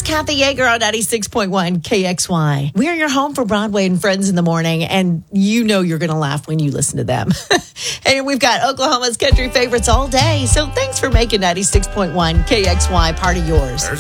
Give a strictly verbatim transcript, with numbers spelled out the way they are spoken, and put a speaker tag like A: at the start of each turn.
A: Kathy Yeager on ninety-six point one K X Y. We're your home for Broadway and Friends in the morning, and you know you're going to laugh when you listen to them. And we've got Oklahoma's country favorites all day, so thanks for making ninety-six point one K X Y part of yours.